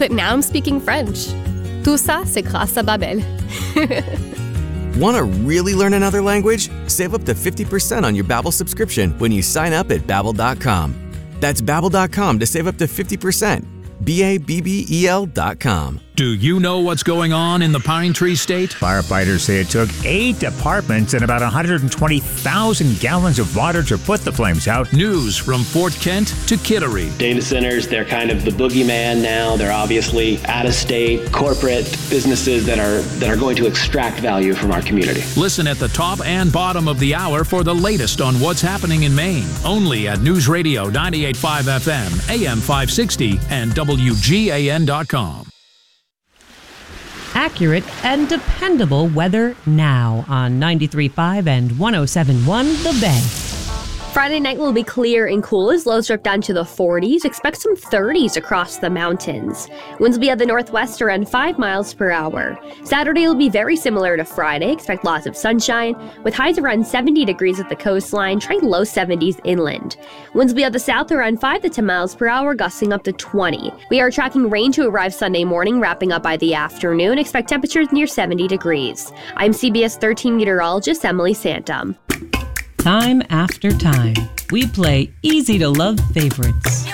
but now I'm speaking French. Tout ça, c'est grâce à Babbel. Want to really learn another language? Save up to 50% on your Babbel subscription when you sign up at Babbel.com. That's Babbel.com to save up to 50%. Babbel.com. Do you know what's going on in the Pine Tree State? Firefighters say it took 8 departments and about 120,000 gallons of water to put the flames out. News from Fort Kent to Kittery. Data centers, they're kind of the boogeyman now. They're obviously out-of-state corporate businesses that are going to extract value from our community. Listen at the top and bottom of the hour for the latest on what's happening in Maine. Only at News Radio 98.5 FM, AM 560, and WGAN.com. Accurate and dependable weather now on 93.5 and 107.1 The Bay. Friday night will be clear and cool as lows drop down to the 40s. Expect some 30s across the mountains. Winds will be at the northwest around 5 miles per hour. Saturday will be very similar to Friday. Expect lots of sunshine with highs around 70 degrees at the coastline. Try low 70s inland. Winds will be at the south around 5 to 10 miles per hour, gusting up to 20. We are tracking rain to arrive Sunday morning, wrapping up by the afternoon. Expect temperatures near 70 degrees. I'm CBS 13 meteorologist Emily Santum. Time after time, we play easy-to-love favorites.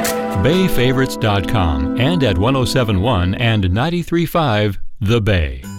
BayFavorites.com and at 107.1 and 93.5 The Bay.